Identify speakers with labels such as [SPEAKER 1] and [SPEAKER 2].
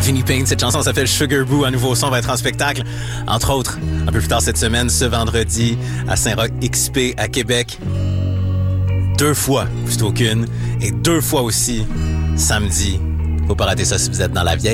[SPEAKER 1] Vinnie Payne. Cette chanson s'appelle Sugar Boo. Un nouveau son va être en spectacle. Entre autres, un peu plus tard cette semaine, ce vendredi, à Saint-Roch XP à Québec. 2 fois plutôt qu'une. Et 2 fois aussi samedi. Faut pas rater ça si vous êtes dans la vieille.